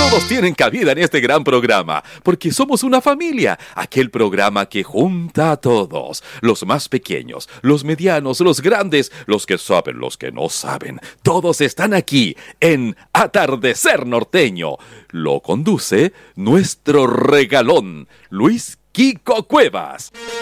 Todos tienen cabida en este gran programa, porque somos una familia, aquel programa que junta a todos, los más pequeños, los medianos, los grandes, los que saben, los que no saben, todos están aquí en Atardecer Norteño. Lo conduce nuestro regalón, Luis Quico Cuevas.